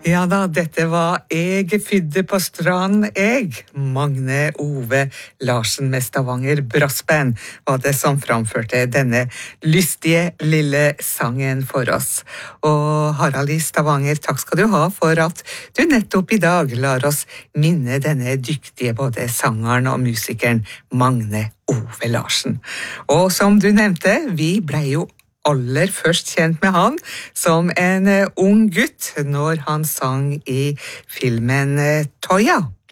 Ja da, dette var «Eg fydde på strand, eg». Magne Ove Larsen med Stavanger Brassband var det som framførte denne lystige lille sangen for oss. Og Harald i Stavanger, takk skal du ha for at du nettopp i dag lar oss minne denne dyktige både sangeren og musikeren Magne Ove Larsen. Og som du nevnte, vi ble jo aller først kjent med han som en ung gutt når han sang i filmen Toya.